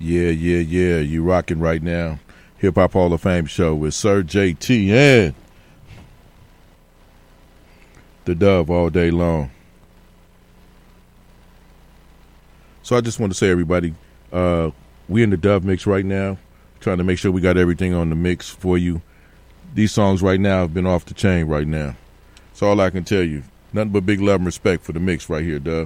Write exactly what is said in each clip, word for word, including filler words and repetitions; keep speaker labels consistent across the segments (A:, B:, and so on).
A: Yeah, yeah, yeah. You rocking right now. Hip Hop Hall of Fame show with Sir J T and the Dove all day long. So I just want to say, everybody, uh, we in the Dove mix right now, trying to make sure we got everything on the mix for you. These songs right now have been off the chain right now. That's all I can tell you. Nothing but big love and respect for the mix right here, Dove.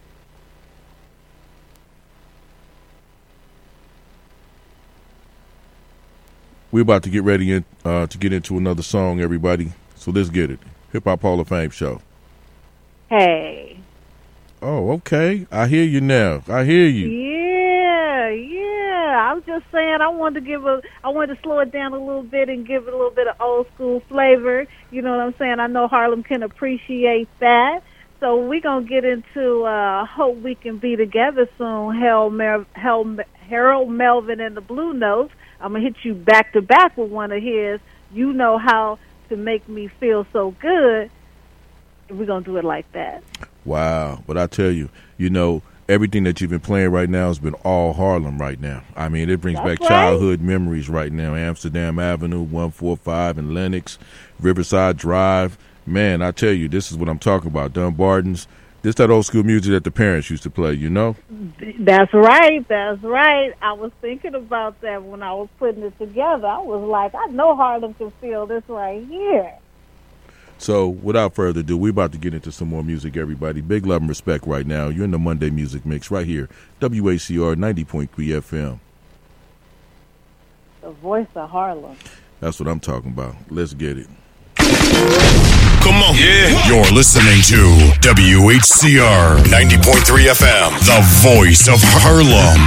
A: We're about to get ready in, uh, to get into another song, everybody. So let's get it. Hip Hop Hall of Fame show.
B: Hey.
A: Oh, okay. I hear you now. I hear you.
B: Yeah, yeah. I'm just saying I wanted to give a I wanted to slow it down a little bit and give it a little bit of old school flavor. You know what I'm saying? I know Harlem can appreciate that. So we're going to get into uh, Hope We Can Be Together soon, Harold, Mer- Harold Melvin and the Blue Notes. I'm going to hit you back to back with one of his. You Know How to Make Me Feel So Good. We're going to do it like that.
A: Wow. But I tell you, you know, everything that you've been playing right now has been all Harlem right now. I mean, it brings
B: That's
A: back
B: right.
A: childhood memories right now. Amsterdam Avenue, one forty-five in Lenox, Riverside Drive. Man, I tell you, this is what I'm talking about. Dumbarton's. This that old school music that the parents used to play, you know?
B: That's right. That's right. I was thinking about that when I was putting it together. I was like, I know Harlem can feel this right here.
A: So, without further ado, we're about to get into some more music, everybody. Big love and respect right now. You're in the Monday Music Mix right here, W A C R ninety point three F M.
B: The voice of Harlem.
A: That's what I'm talking about. Let's get it.
C: Come on. Yeah. You're listening to W H C R ninety point three F M, the voice of Harlem.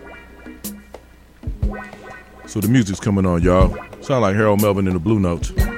A: So the music's coming on, y'all. Sound like Harold Melvin and the Blue Notes.